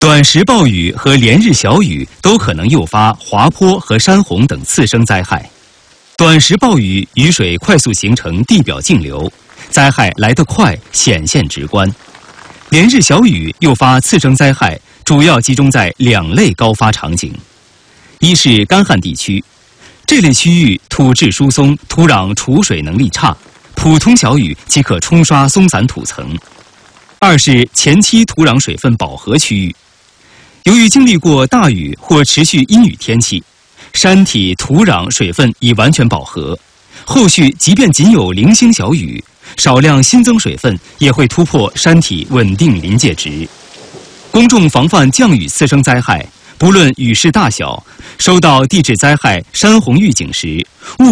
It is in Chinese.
短时暴雨和连日小雨都可能诱发滑坡和山洪等次生灾害。短时暴雨，雨水快速形成地表径流，灾害来得快，显现直观。连日小雨诱发次生灾害，主要集中在2类高发场景：一是干旱地区，这类区域土质疏松，土壤储水能力差，普通小雨即可冲刷松散土层；二是前期土壤水分饱和区域，由于经历过大雨或持续阴雨天气，山体土壤水分已完全饱和，后续即便仅有零星小雨，少量新增水分也会突破山体稳定临界值。公众防范降雨次生灾害，不论雨势大小，收到地质灾害、山洪预警时，务